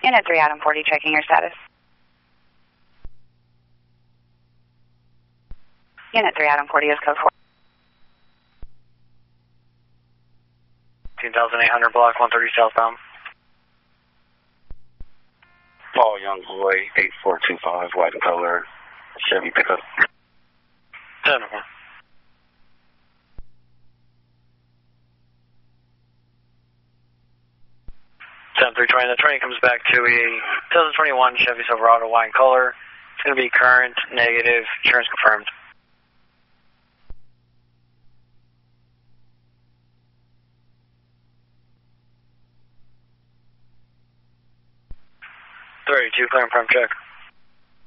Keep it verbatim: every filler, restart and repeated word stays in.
Unit three, Adam forty, checking your status. Unit three, Adam forty is code four. two thousand eight hundred block one thirty southbound. Paul Youngboy, eight four two five, white in color, Chevy pickup. ten one. ten three twenty, the train comes back to a twenty twenty-one Chevy Silverado, white in color. It's going to be current, negative, insurance confirmed. thirty-two, clear and prime check.